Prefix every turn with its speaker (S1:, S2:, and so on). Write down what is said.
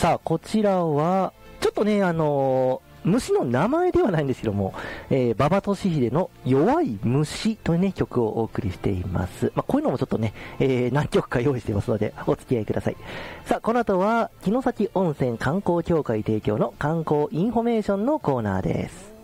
S1: さあ、こちらは、ちょっとね、虫の名前ではないんですけども、馬場俊秀の弱い虫というね、曲をお送りしています。まあ、こういうのもちょっとね、何曲か用意してますので、お付き合いください。さあ、この後は、城崎温泉観光協会提供の観光インフォメーションのコーナーです。